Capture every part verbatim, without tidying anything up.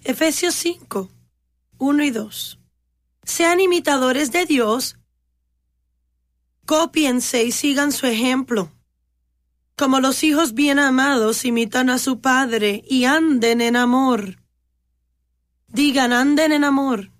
Efesios cinco, uno y dos. Sean imitadores de Dios, cópiense y sigan su ejemplo. Como los hijos bien amados imitan a su padre y anden en amor. Digan, anden en amor.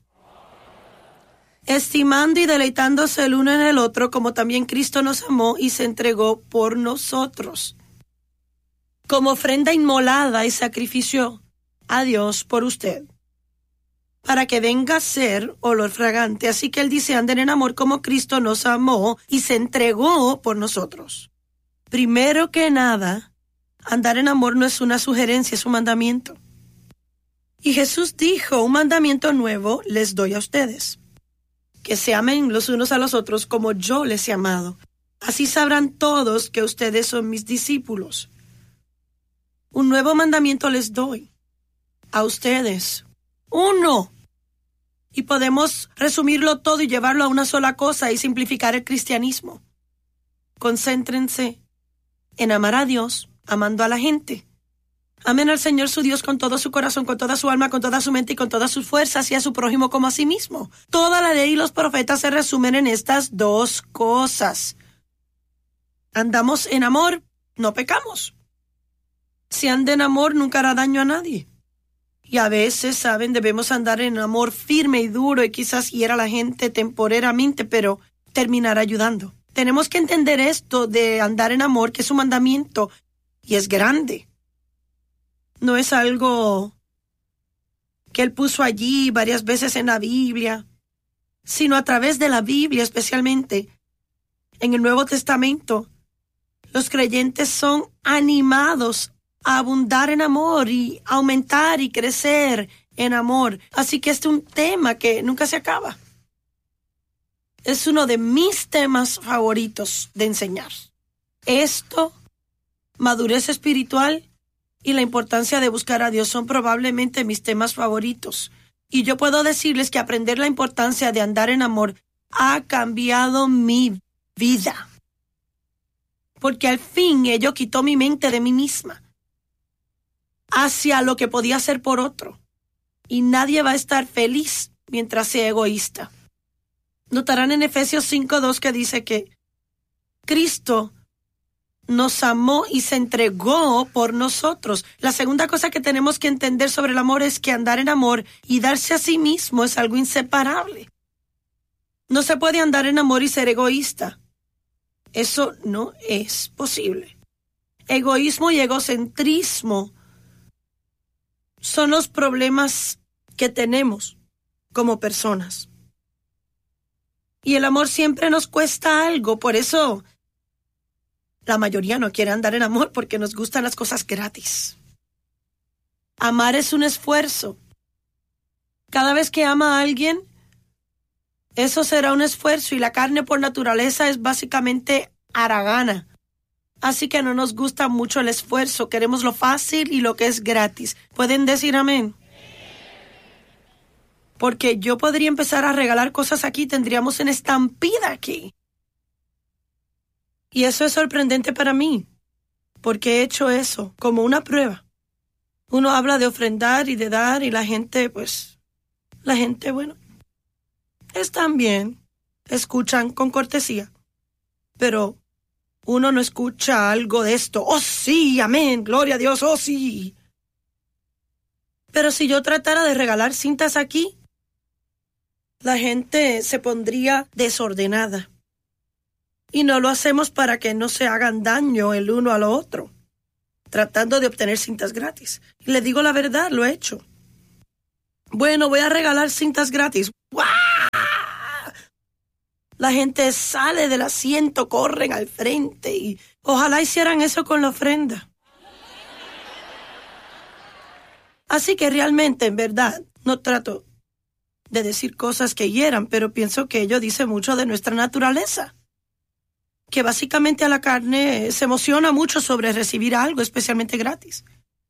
Estimando y deleitándose el uno en el otro, como también Cristo nos amó y se entregó por nosotros, como ofrenda inmolada y sacrificio a Dios por usted, para que venga a ser olor fragante. Así que él dice, anden en amor como Cristo nos amó y se entregó por nosotros. Primero que nada, andar en amor no es una sugerencia, es un mandamiento. Y Jesús dijo, un mandamiento nuevo les doy a ustedes, que se amen los unos a los otros como yo les he amado. Así sabrán todos que ustedes son mis discípulos. Un nuevo mandamiento les doy a ustedes. Uno. Y podemos resumirlo todo y llevarlo a una sola cosa y simplificar el cristianismo. Concéntrense en amar a Dios, amando a la gente. Amen al Señor su Dios con todo su corazón, con toda su alma, con toda su mente y con todas sus fuerzas, y a su prójimo como a sí mismo. Toda la ley y los profetas se resumen en estas dos cosas. Andamos en amor, no pecamos. Si anda en amor, nunca hará daño a nadie. Y a veces, saben, debemos andar en amor firme y duro y quizás hiera a la gente temporeramente, pero terminar ayudando. Tenemos que entender esto de andar en amor, que es un mandamiento y es grande. No es algo que él puso allí varias veces en la Biblia, sino a través de la Biblia, especialmente en el Nuevo Testamento. Los creyentes son animados a abundar en amor y aumentar y crecer en amor. Así que este es un tema que nunca se acaba. Es uno de mis temas favoritos de enseñar. Esto, madurez espiritual y la importancia de buscar a Dios son probablemente mis temas favoritos. Y yo puedo decirles que aprender la importancia de andar en amor ha cambiado mi vida. Porque al fin ello quitó mi mente de mí misma hacia lo que podía hacer por otro. Y nadie va a estar feliz mientras sea egoísta. Notarán en Efesios cinco dos que dice que Cristo nos amó y se entregó por nosotros. La segunda cosa que tenemos que entender sobre el amor es que andar en amor y darse a sí mismo es algo inseparable. No se puede andar en amor y ser egoísta. Eso no es posible. Egoísmo y egocentrismo son los problemas que tenemos como personas. Y el amor siempre nos cuesta algo, por eso la mayoría no quiere andar en amor porque nos gustan las cosas gratis. Amar es un esfuerzo. Cada vez que ama a alguien, eso será un esfuerzo y la carne por naturaleza es básicamente haragana. Así que no nos gusta mucho el esfuerzo, queremos lo fácil y lo que es gratis. ¿Pueden decir amén? Porque yo podría empezar a regalar cosas aquí, tendríamos una estampida aquí. Y eso es sorprendente para mí, porque he hecho eso como una prueba. Uno habla de ofrendar y de dar y la gente, pues, la gente, bueno, están bien, escuchan con cortesía, pero uno no escucha algo de esto. ¡Oh, sí! ¡Amén! ¡Gloria a Dios! ¡Oh, sí! Pero si yo tratara de regalar cintas aquí, la gente se pondría desordenada. Y no lo hacemos para que no se hagan daño el uno al otro, tratando de obtener cintas gratis. Y le digo la verdad, lo he hecho. Bueno, voy a regalar cintas gratis. ¡Guau! La gente sale del asiento, corren al frente y ojalá hicieran eso con la ofrenda. Así que realmente, en verdad, no trato de decir cosas que hieran, pero pienso que ello dice mucho de nuestra naturaleza. Que básicamente a la carne se emociona mucho sobre recibir algo, especialmente gratis.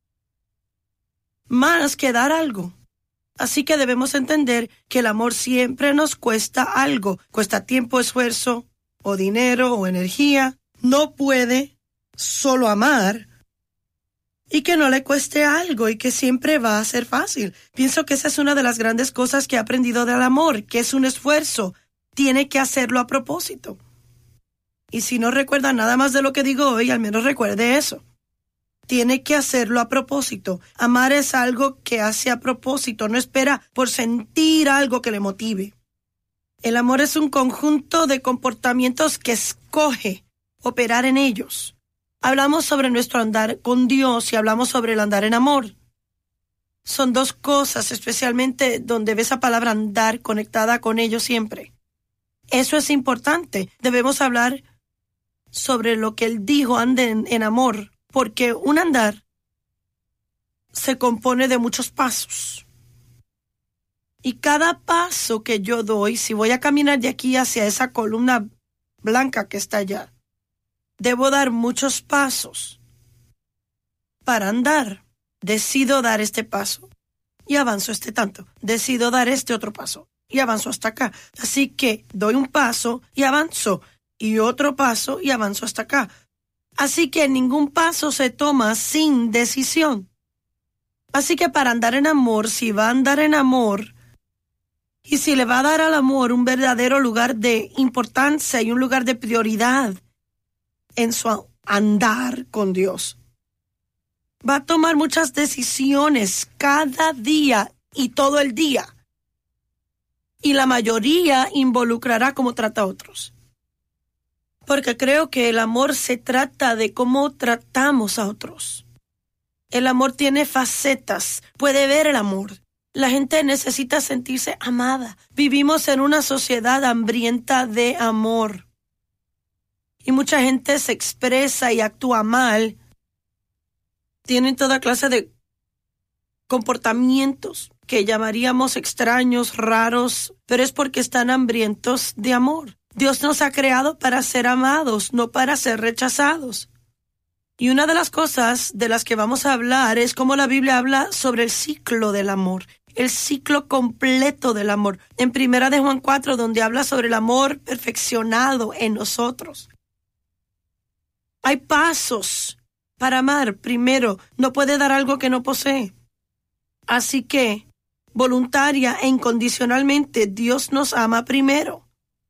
Más que dar algo. Así que debemos entender que el amor siempre nos cuesta algo. Cuesta tiempo, esfuerzo, o dinero, o energía. No puede solo amar y que no le cueste algo y que siempre va a ser fácil. Pienso que esa es una de las grandes cosas que he aprendido del amor, que es un esfuerzo. Tiene que hacerlo a propósito. Y si no recuerda nada más de lo que digo hoy, al menos recuerde eso. Tiene que hacerlo a propósito. Amar es algo que hace a propósito, no espera por sentir algo que le motive. El amor es un conjunto de comportamientos que escoge operar en ellos. Hablamos sobre nuestro andar con Dios y hablamos sobre el andar en amor. Son dos cosas, especialmente donde ves esa palabra andar conectada con ellos siempre. Eso es importante. Debemos hablar sobre lo que Él dijo, anden en amor, porque un andar se compone de muchos pasos. Y cada paso que yo doy, si voy a caminar de aquí hacia esa columna blanca que está allá, debo dar muchos pasos para andar. Decido dar este paso y avanzo este tanto. Decido dar este otro paso y avanzo hasta acá. Así que doy un paso y avanzo, y otro paso y avanzo hasta acá. Así que ningún paso se toma sin decisión. Así que para andar en amor, si va a andar en amor, y si le va a dar al amor un verdadero lugar de importancia y un lugar de prioridad en su andar con Dios, va a tomar muchas decisiones cada día y todo el día. Y la mayoría involucrará cómo trata a otros. Porque creo que el amor se trata de cómo tratamos a otros. El amor tiene facetas. Puede ver el amor. La gente necesita sentirse amada. Vivimos en una sociedad hambrienta de amor. Y mucha gente se expresa y actúa mal. Tienen toda clase de comportamientos que llamaríamos extraños, raros, pero es porque están hambrientos de amor. Dios nos ha creado para ser amados, no para ser rechazados. Y una de las cosas de las que vamos a hablar es cómo la Biblia habla sobre el ciclo del amor, el ciclo completo del amor. En Primera de Juan cuatro, donde habla sobre el amor perfeccionado en nosotros. Hay pasos para amar. Primero, no puede dar algo que no posee. Así que, voluntaria e incondicionalmente, Dios nos ama primero.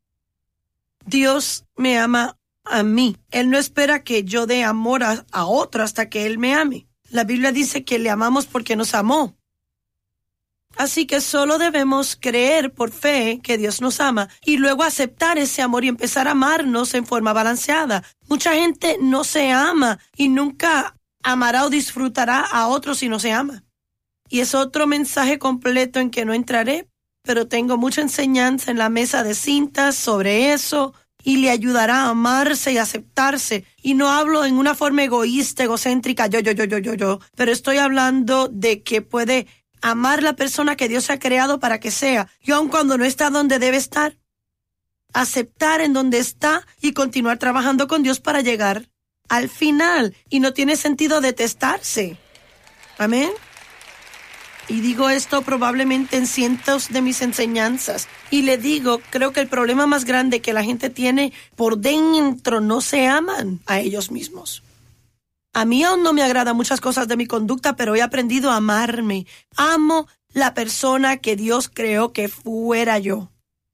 Dios me ama a mí. Él no espera que yo dé amor a, a otro hasta que Él me ame. La Biblia dice que le amamos porque nos amó. Así que solo debemos creer por fe que Dios nos ama y luego aceptar ese amor y empezar a amarnos en forma balanceada. Mucha gente no se ama y nunca amará o disfrutará a otros si no se ama. Y es otro mensaje completo en que no entraré, pero tengo mucha enseñanza en la mesa de cintas sobre eso y le ayudará a amarse y aceptarse. Y no hablo en una forma egoísta, egocéntrica, yo, yo, yo, yo, yo, yo, pero estoy hablando de que puede amar la persona que Dios ha creado para que sea, y aun cuando no está donde debe estar, aceptar en donde está y continuar trabajando con Dios para llegar al final. Y no tiene sentido detestarse. Amén. Y digo esto probablemente en cientos de mis enseñanzas. Y le digo, creo que el problema más grande que la gente tiene por dentro, no se aman a ellos mismos. A mí aún no me agradan muchas cosas de mi conducta, pero he aprendido a amarme. Amo la persona que Dios creó que fuera yo.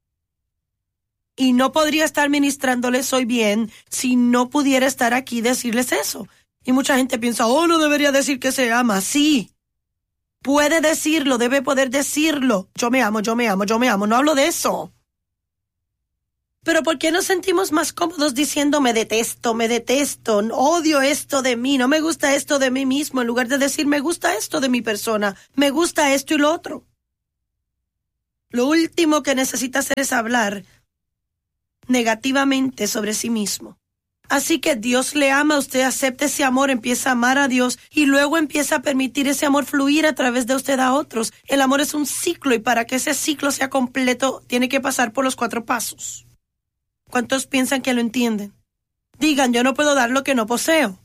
Y no podría estar ministrándoles hoy bien si no pudiera estar aquí y decirles eso. Y mucha gente piensa, oh, no debería decir que se ama. Sí. Puede decirlo, debe poder decirlo. Yo me amo, yo me amo, yo me amo. No hablo de eso. Pero ¿por qué nos sentimos más cómodos diciendo me detesto, me detesto, odio esto de mí, no me gusta esto de mí mismo, en lugar de decir me gusta esto de mi persona, me gusta esto y lo otro? Lo último que necesita hacer es hablar negativamente sobre sí mismo. Así que Dios le ama, usted acepta ese amor, empieza a amar a Dios y luego empieza a permitir ese amor fluir a través de usted a otros. El amor es un ciclo y para que ese ciclo sea completo tiene que pasar por los cuatro pasos. ¿Cuántos piensan que lo entienden? Digan, yo no puedo dar lo que no poseo.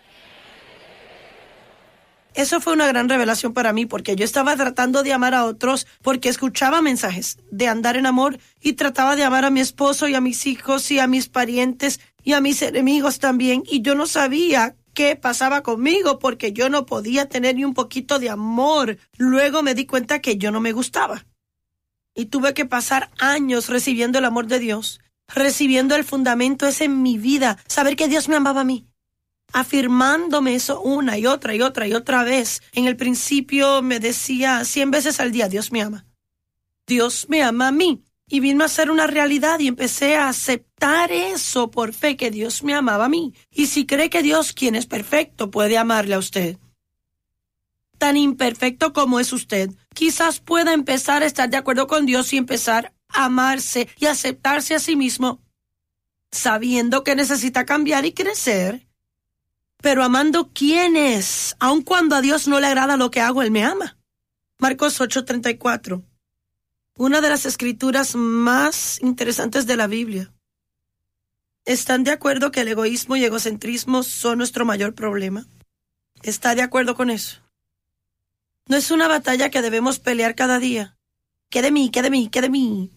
Eso fue una gran revelación para mí porque yo estaba tratando de amar a otros porque escuchaba mensajes de andar en amor y trataba de amar a mi esposo y a mis hijos y a mis parientes y a mis enemigos también, y yo no sabía qué pasaba conmigo, porque yo no podía tener ni un poquito de amor. Luego me di cuenta que yo no me gustaba. Y tuve que pasar años recibiendo el amor de Dios, recibiendo el fundamento ese en mi vida, saber que Dios me amaba a mí, afirmándome eso una y otra y otra y otra vez. En el principio me decía cien veces al día, Dios me ama. Dios me ama a mí. Y vino a ser una realidad y empecé a aceptar eso por fe, que Dios me amaba a mí. Y si cree que Dios, quien es perfecto, puede amarle a usted, tan imperfecto como es usted, quizás pueda empezar a estar de acuerdo con Dios y empezar a amarse y aceptarse a sí mismo, sabiendo que necesita cambiar y crecer, pero amando quién es, aun cuando a Dios no le agrada lo que hago, Él me ama. Marcos ocho treinta y cuatro. Una de las escrituras más interesantes de la Biblia. ¿Están de acuerdo que el egoísmo y egocentrismo son nuestro mayor problema? ¿Está de acuerdo con eso? No es una batalla que debemos pelear cada día. ¿Qué de mí? ¿Qué de mí? ¿Qué de mí?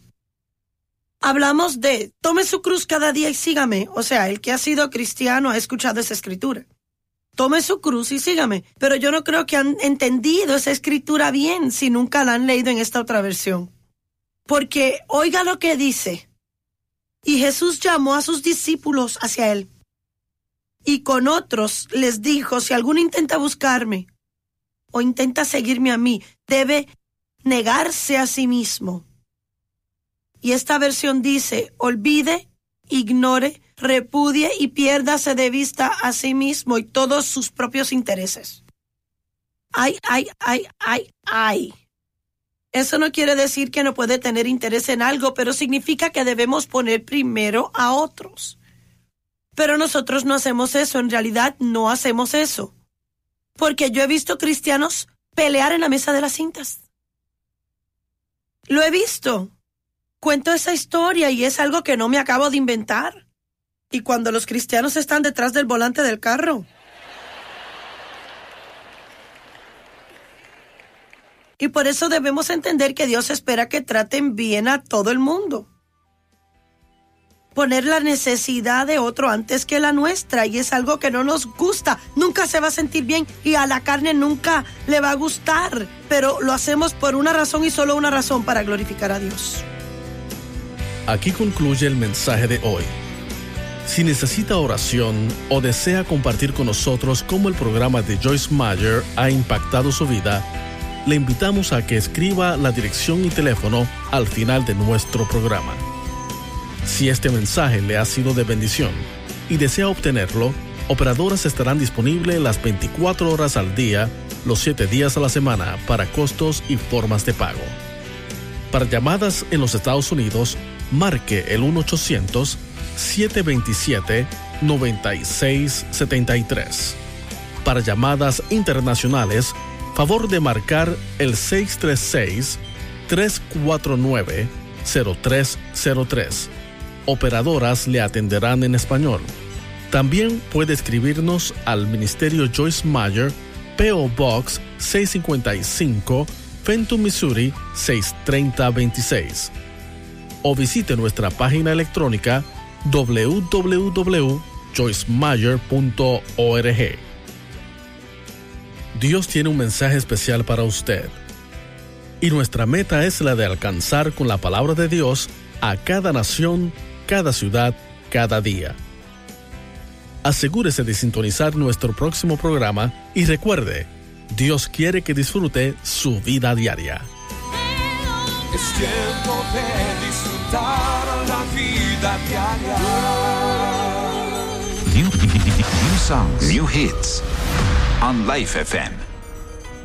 Hablamos de tome su cruz cada día y sígame. O sea, el que ha sido cristiano ha escuchado esa escritura. Tome su cruz y sígame. Pero yo no creo que han entendido esa escritura bien si nunca la han leído en esta otra versión. Porque oiga lo que dice. Y Jesús llamó a sus discípulos hacia él. Y con otros les dijo, si alguno intenta buscarme o intenta seguirme a mí, debe negarse a sí mismo. Y esta versión dice, olvide, ignore, repudie y piérdase de vista a sí mismo y todos sus propios intereses. Ay, ay, ay, ay, ay. Eso no quiere decir que no puede tener interés en algo, pero significa que debemos poner primero a otros. Pero nosotros no hacemos eso, en realidad no hacemos eso. Porque yo he visto cristianos pelear en la mesa de las cintas. Lo he visto. Cuento esa historia y es algo que no me acabo de inventar. Y cuando los cristianos están detrás del volante del carro. Y por eso debemos entender que Dios espera que traten bien a todo el mundo. Poner la necesidad de otro antes que la nuestra, y es algo que no nos gusta. Nunca se va a sentir bien y a la carne nunca le va a gustar. Pero lo hacemos por una razón y solo una razón, para glorificar a Dios. Aquí concluye el mensaje de hoy. Si necesita oración o desea compartir con nosotros cómo el programa de Joyce Meyer ha impactado su vida, le invitamos a que escriba la dirección y teléfono al final de nuestro programa. Si este mensaje le ha sido de bendición y desea obtenerlo, operadoras estarán disponibles las veinticuatro horas al día, los siete días a la semana, para costos y formas de pago. Para llamadas en los Estados Unidos, marque el uno ochocientos, siete dos siete, nueve seis siete tres. Para llamadas internacionales, favor de marcar el seis tres seis, tres cuatro nueve, cero tres cero tres. Operadoras le atenderán en español. También puede escribirnos al Ministerio Joyce Meyer, P O Box seiscientos cincuenta y cinco, Fenton, Missouri seis tres cero dos seis. O visite nuestra página electrónica doble u doble u doble u punto joyce meyer punto org. Dios tiene un mensaje especial para usted. Y nuestra meta es la de alcanzar con la palabra de Dios a cada nación, cada ciudad, cada día. Asegúrese de sintonizar nuestro próximo programa y recuerde, Dios quiere que disfrute su vida diaria. Es tiempo de disfrutar la vida diaria. New, new songs, new hits on Life F M.